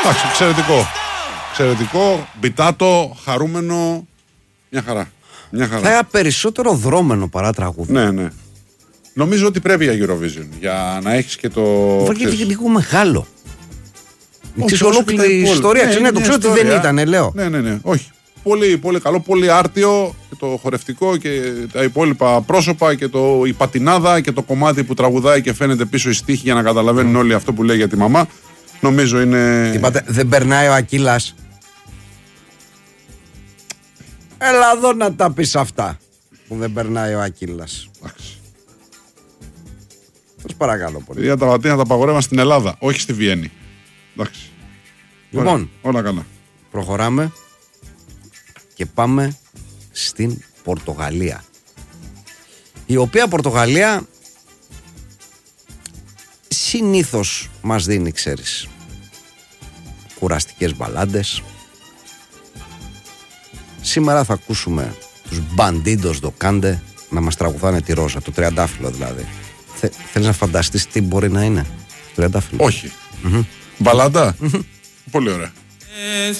Εντάξει, εξαιρετικό, μπιτάτο, χαρούμενο, μια χαρά. Θα είχα περισσότερο δρόμενο παρά τραγούδι. Ναι. Νομίζω ότι πρέπει για Eurovision, για να έχεις και το... Βρίσκεται και λίγο μεγάλο. Ξέρεις ολόκληρη η ιστορία, το ξέρω ότι δεν ήταν, λέω. Ναι, όχι. Πολύ, πολύ καλό, πολύ άρτιο και το χορευτικό και τα υπόλοιπα πρόσωπα και η πατινάδα και το κομμάτι που τραγουδάει και φαίνεται πίσω η στίχη για να καταλαβαίνουν όλοι αυτό που λέει για τη μαμά. Νομίζω είναι... Είπατε, δεν περνάει ο Ακύλας. Έλα εδώ να τα πεις αυτά που δεν περνάει ο Ακύλας. Σας παρακαλώ πολύ. Για τα Λατίνα τα απαγορεύαν στην Ελλάδα, όχι στη Βιέννη. Εντάξει. Λοιπόν, όλα καλά. Προχωράμε και πάμε στην Πορτογαλία. Η οποία Πορτογαλία συνήθως μας δίνει, ξέρεις, κουραστικές μπαλάντες. Σήμερα θα ακούσουμε τους Bandidos do Cante να μας τραγουδάνε τη Ρόζα, το τριαντάφυλλο δηλαδή. Θέλεις να φανταστείς τι μπορεί να είναι το τριαντάφυλλο? Όχι. Μπαλάντα. Πολύ ωραία.